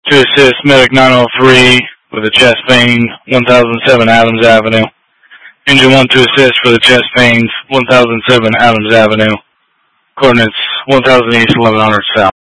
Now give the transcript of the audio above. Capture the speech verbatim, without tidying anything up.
To assist, Medic nine oh three with a chest pain, one thousand seven Adams Avenue. Engine one to assist for the chest pains, one thousand seven Adams Avenue. Coordinates one thousand east, eleven hundred south.